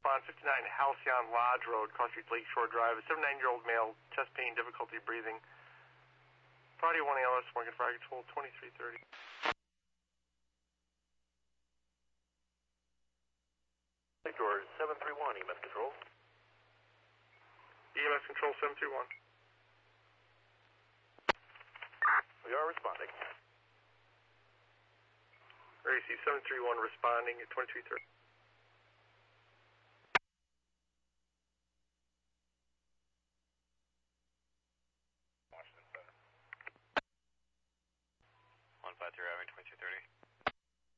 respond. 59 Halcyon Lodge Road, Cross Street, Lakeshore Drive. A 79-year-old male, chest pain, difficulty breathing. Friday 1 ALS, Morgan Fire Control, 2330. George 731, EMS Control. EMS Control 731. We are responding. RAC 731 responding at 2330. Washington Center. 153 having